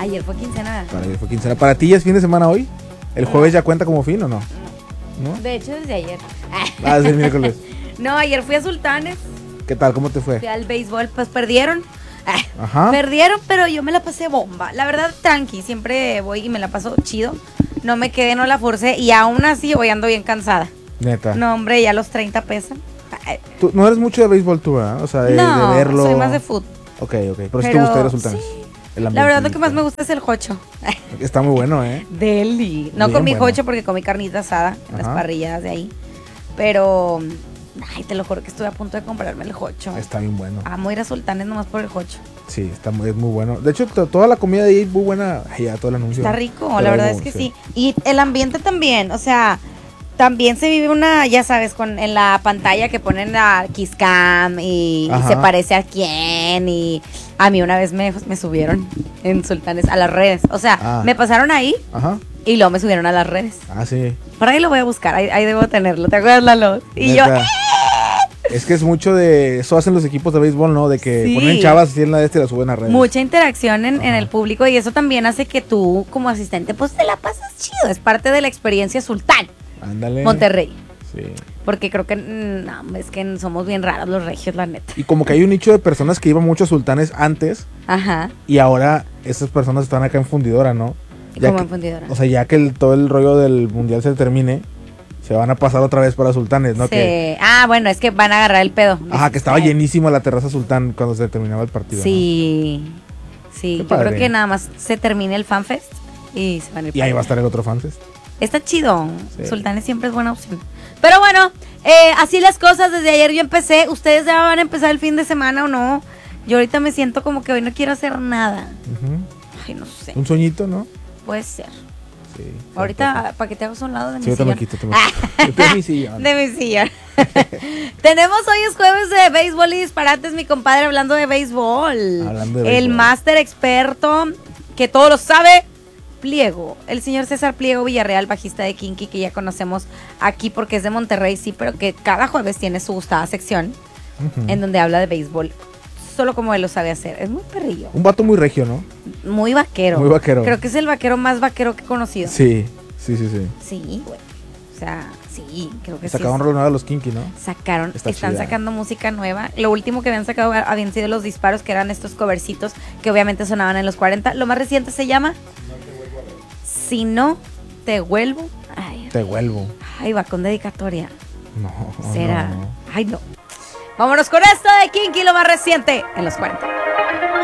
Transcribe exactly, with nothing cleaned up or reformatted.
Ayer fue quincena. Para ayer fue quincena. ¿Para ti ya es fin de semana hoy? ¿El jueves ya cuenta como fin o no? ¿No? De hecho, desde ayer. Ah, desde el miércoles. No, ayer fui a Sultanes. ¿Qué tal? ¿Cómo te fue? Fui al béisbol, pues perdieron. Ajá. Perdieron, pero yo me la pasé bomba. La verdad, tranqui, siempre voy y me la paso chido. No me quedé, no la forcé. Y aún así hoy ando bien cansada. Neta. No, hombre, ya los treinta pesan. ¿Tú, no eres mucho de béisbol tú, ¿verdad? O sea, de, no, de verlo. soy más de fútbol. Ok, ok. Pero, pero sí te gusta ir a Sultanes. Sí. La verdad, lo que más me gusta es el jocho. Está muy bueno, ¿eh? Deli. No Bien comí bueno. jocho porque comí carnita asada en las parrilladas de ahí. Pero, ay, te lo juro que estuve a punto de comprarme el jocho. Está bien bueno. Amo ir a Sultanes nomás por el jocho. Sí, está muy, es muy bueno. De hecho, to, toda la comida de ahí es muy buena. Ay, ya, todo el anuncio. Está rico, Pero la verdad muy, es que sí. sí. Y el ambiente también, o sea, también se vive una, ya sabes, con en la pantalla que ponen la Kiss Cam y, y se parece a quién. Y a mí una vez me, me subieron en Sultanes a las redes. O sea, ah. me pasaron ahí. Ajá. Y luego me subieron a las redes. Ah, sí. Por ahí lo voy a buscar, ahí, ahí debo tenerlo. ¿Te acuerdas, Lalo? Y Neta. yo, ¡eh! Es que es mucho de... Eso hacen los equipos de béisbol, ¿no? De que Sí. ponen chavas así en la de este y la suben a redes. Mucha interacción en, en el público y eso también hace que tú, como asistente, pues te la pasas chido. Es parte de la experiencia Sultán. Ándale. Monterrey. Sí. Porque creo que, no, es que somos bien raros los regios, la neta. Y como que hay un nicho de personas que iban mucho a Sultanes antes. Ajá. Y ahora esas personas están acá en Fundidora, ¿no? Ya Como que, en Fundidora. O sea, ya que el, todo el rollo del mundial se termine, se van a pasar otra vez para Sultanes, ¿no? Sí. Que, Ah, bueno, es que van a agarrar el pedo. ajá, que estaba llenísimo la terraza Sultán cuando se terminaba el partido. Sí. ¿No? Sí, Qué yo padre. creo que nada más se termine el FanFest y se van a ir. Y ahí va a estar el otro FanFest. Está chido. Sí. Sultanes siempre es buena opción. Pero bueno, eh, así las cosas. Desde ayer yo empecé. ¿Ustedes ya van a empezar el fin de semana o no? Yo ahorita me siento como que hoy no quiero hacer nada. Uh-huh. Ay, no sé. Un sueñito, ¿no? Puede ser. Sí. Ahorita, para que te hagas a un lado de mi Sí, yo te sillón. me quito, te me quito. De mi sillón. De mi sillón. Tenemos hoy es jueves de béisbol y disparates, mi compadre, hablando de béisbol. Hablando de El béisbol. máster experto, que todo lo sabe, Pliego. El señor César Pliego Villarreal, bajista de Kinky, que ya conocemos aquí porque es de Monterrey, sí, pero que cada jueves tiene su gustada sección Uh-huh. en donde habla de béisbol. Solo como él lo sabe hacer. Es muy perrillo. Un vato muy regio, ¿no? Muy vaquero. Muy vaquero. Creo que es el vaquero más vaquero que he conocido. Sí, sí, sí, sí. Sí, güey. O sea, sí, creo que sí. Sacaron es- rol nuevo a los Kinky, ¿no? Sacaron, Está están chida. sacando música nueva. Lo último que habían sacado habían sido los disparos, que eran estos covercitos que obviamente sonaban en los cuarenta. Lo más reciente se llama Si no te vuelvo. Ay, Te vuelvo. ay, va con dedicatoria. No. Será. no, no. Ay, no. Vámonos con esto de Kinky, lo más reciente en los cuarenta.